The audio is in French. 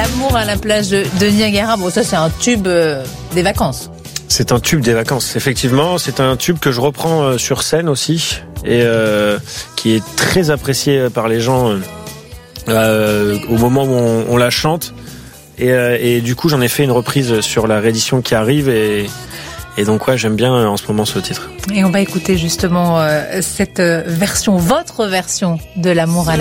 L'amour à la plage de Niagara. Bon, ça, c'est un tube des vacances. C'est un tube des vacances, effectivement. C'est un tube que je reprends sur scène aussi et qui est très apprécié par les gens au moment où on la chante. Et du coup, j'en ai fait une reprise sur la réédition qui arrive et donc ouais, j'aime bien en ce moment ce titre. Et on va écouter justement cette version, votre version de l'amour à